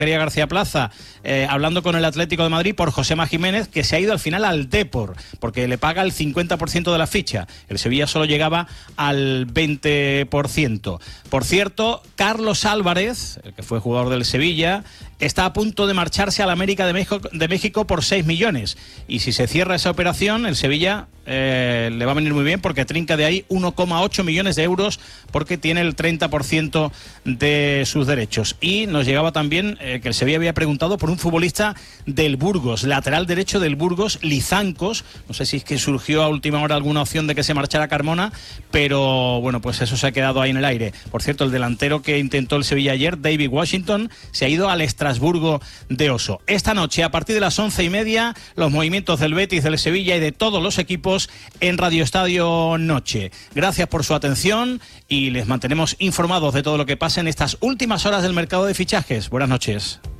García Plaza, hablando con el Atlético de Madrid por Josema Jiménez, que se ha ido al final al Depor, porque le paga el 50% de la ficha. El Sevilla solo llegaba al 20%. Por cierto, Carlos Álvarez, el que fue jugador del Sevilla, está a punto de marcharse al América de México por 6 millones. Y si se cierra esa operación, el Sevilla le va a venir muy bien, porque trinca de ahí 1,8 millones de euros, porque tiene el 30% de sus derechos. Y nos llegaba también que el Sevilla había preguntado por un futbolista del Burgos, lateral derecho del Burgos, Lizancos. No sé si es que surgió a última hora alguna opción de que se marchara Carmona, pero bueno, pues eso se ha quedado ahí en el aire. Por cierto, el delantero que intentó el Sevilla ayer, David Washington, se ha ido al Estrasburgo de Oso. Esta noche, a partir de las 11:30, los movimientos del Betis, del Sevilla y de todos los equipos en Radio Estadio Noche. Gracias por su atención y les mantenemos informados de todo lo que pasa en estas últimas horas del mercado de fichajes. Buenas noches.